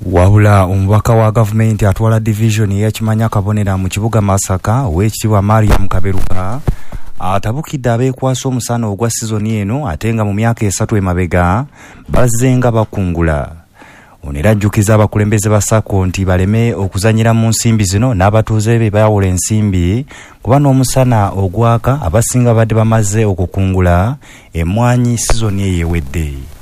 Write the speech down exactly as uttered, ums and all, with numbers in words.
Wabula omubaka wa gavumenti atwala division ya Kimanya Kabonera mu kibuga Masaka w'ekitibwa Mariam Kaberuka atabukidde abeekwasa omusana ogwa sizoni eno ate nga mu myaka esatu emabega bazzenga bakungula. Ono era ajjukiza abakulembeze ba Sako nti baleme okuzanyira mu nsimbi zino n'abatuuze be bayawula ensimbi kuba n'omusana ogwaka abasinga badde bamaze okukungula emmwanyi sizoni eyewedde.